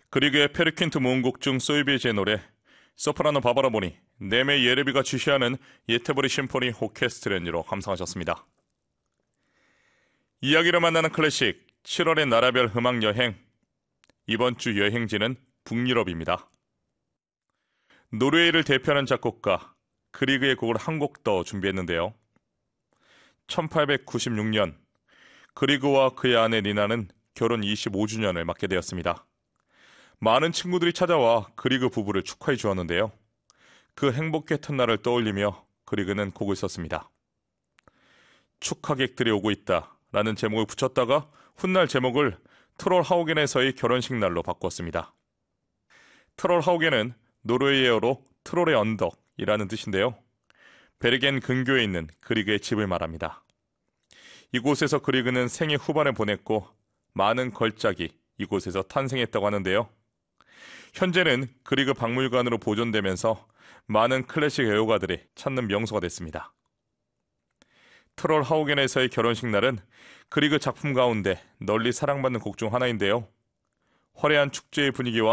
그리그의 페르퀸트 모음곡 중 소이비제의 노래 소프라노 바바라 보니, 네메 예레비가 지휘하는 예테보리 심포니 오케스트라로 감상하셨습니다. 이야기를 만나는 클래식 7월의 나라별 음악 여행, 이번 주 여행지는 북유럽입니다. 노르웨이를 대표하는 작곡가 그리그의 곡을 한 곡 더 준비했는데요. 1896년 그리그와 그의 아내 니나는 결혼 25주년을 맞게 되었습니다. 많은 친구들이 찾아와 그리그 부부를 축하해 주었는데요. 그 행복했던 날을 떠올리며 그리그는 곡을 썼습니다. 축하객들이 오고 있다 라는 제목을 붙였다가 훗날 제목을 트롤하우겐에서의 결혼식 날로 바꾸었습니다. 트롤하우겐은 노르웨이어로 트롤의 언덕이라는 뜻인데요. 베르겐 근교에 있는 그리그의 집을 말합니다. 이곳에서 그리그는 생애 후반을 보냈고 많은 걸작이 이곳에서 탄생했다고 하는데요. 현재는 그리그 박물관으로 보존되면서 많은 클래식 애호가들이 찾는 명소가 됐습니다. 트롤하우겐에서의 결혼식 날은 그리그 작품 가운데 널리 사랑받는 곡 중 하나인데요. 화려한 축제의 분위기와